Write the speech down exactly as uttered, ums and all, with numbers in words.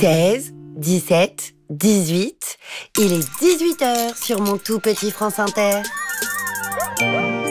seize, dix-sept, dix-huit. Il est dix-huit heures sur mon tout petit France Inter.